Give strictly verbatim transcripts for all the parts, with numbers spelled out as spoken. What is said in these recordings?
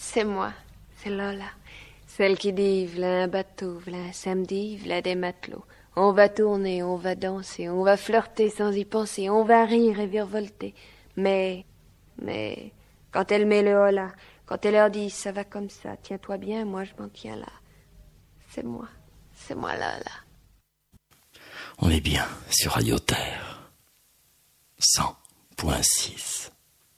C'est moi, c'est Lola. Celle qui dit, v'là un bateau, v'là un samedi, v'là des matelots. On va tourner, on va danser, on va flirter sans y penser, on va rire et virevolter. Mais, mais, quand elle met le hola, quand elle leur dit, ça va comme ça, tiens-toi bien, moi je m'en tiens là. C'est moi, c'est moi Lola. On est bien sur Radio Terre. cent point six.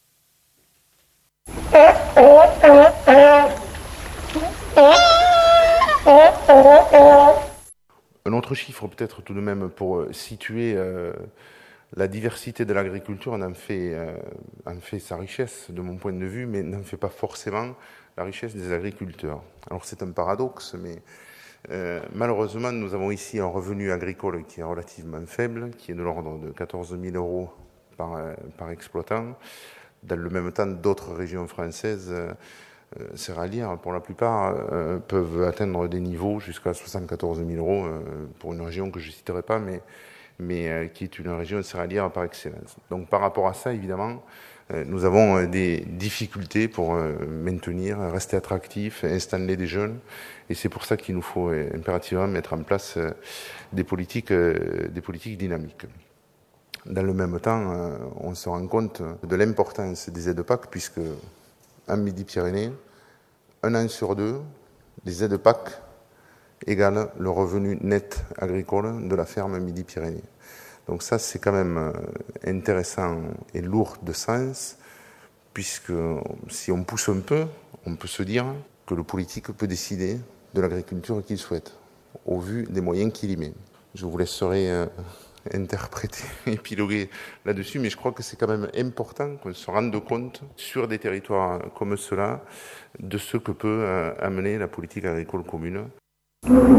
Un autre chiffre peut-être tout de même pour situer euh, la diversité de l'agriculture en fait, euh, en fait sa richesse de mon point de vue, mais n'en fait pas forcément la richesse des agriculteurs. Alors c'est un paradoxe, mais euh, malheureusement nous avons ici un revenu agricole qui est relativement faible, qui est de l'ordre de quatorze mille euros par, par exploitant. Dans le même temps, d'autres régions françaises euh, Euh, céréalières, pour la plupart, euh, peuvent atteindre des niveaux jusqu'à soixante-quatorze mille euros euh, pour une région que je ne citerai pas, mais, mais euh, qui est une région céréalière par excellence. Donc par rapport à ça, évidemment, euh, nous avons euh, des difficultés pour euh, maintenir, rester attractifs, installer des jeunes, et c'est pour ça qu'il nous faut euh, impérativement mettre en place euh, des politiques, euh, des politiques dynamiques. Dans le même temps, euh, on se rend compte de l'importance des aides P A C, puisque en Midi-Pyrénées, un an sur deux, les aides P A C égalent le revenu net agricole de la ferme Midi-Pyrénées. Donc ça, c'est quand même intéressant et lourd de sens, puisque si on pousse un peu, on peut se dire que le politique peut décider de l'agriculture qu'il souhaite, au vu des moyens qu'il y met. Je vous laisserai interpréter, épiloguer là-dessus, mais je crois que c'est quand même important qu'on se rende compte sur des territoires comme cela de ce que peut amener la politique agricole commune.